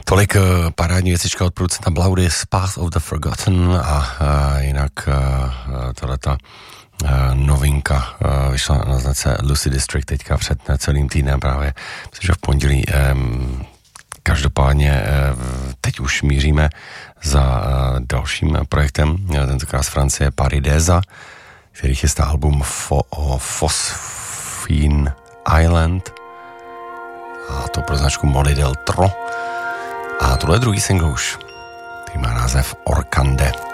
Tolik parádní věcička od producenta Blaudis, Path of the Forgotten a jinak tohleta novinka vyšla na značce Lucy District teďka před celým týdnem právě, myslím, že v pondělí. Každopádně teď už míříme za dalším projektem, tentokrát z Francie, Paridesa, který chystá album Phosphine Island a to pro značku Molly del Tro. A tohle je druhý single už, který má název Orkande.